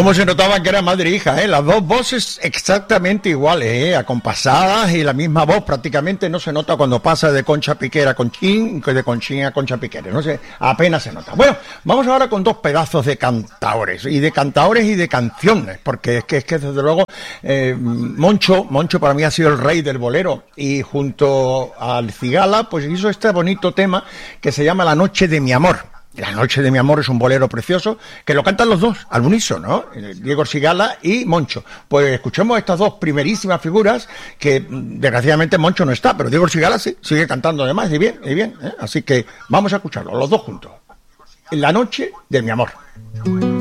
cómo se notaba que era madre e hija, ¿eh? Las dos voces exactamente iguales, ¿eh? Acompasadas, y la misma voz prácticamente no se nota cuando pasa de Concha Piquera a Conchín, que de Conchín a Concha Piquera, no sé, apenas se nota. Bueno, vamos ahora con dos pedazos de cantaores y de canciones, porque es que desde luego Moncho para mí ha sido el rey del bolero, y junto al Cigala pues hizo este bonito tema que se llama La noche de mi amor. La noche de mi amor es un bolero precioso que lo cantan los dos al unísono, ¿no? Diego Cigala y Moncho. Pues escuchemos estas dos primerísimas figuras que desgraciadamente Moncho no está, pero Diego Cigala sí, sigue cantando además, y bien, ¿eh? Así que vamos a escucharlo, los dos juntos. La noche de mi amor.